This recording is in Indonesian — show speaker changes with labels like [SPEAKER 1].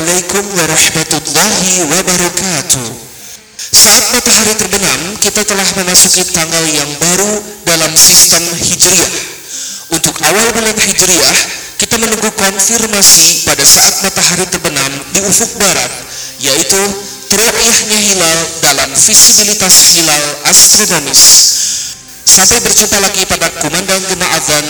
[SPEAKER 1] Assalamualaikum warahmatullahi wabarakatuh. Saat matahari terbenam, kita telah memasuki tanggal yang baru dalam sistem Hijriah. Untuk awal bulan Hijriah, kita menunggu konfirmasi pada saat matahari terbenam di ufuk barat, yaitu ru'yahnya hilal dalam visibilitas hilal astronomis. Sampai berjumpa lagi pada kumandang gema azan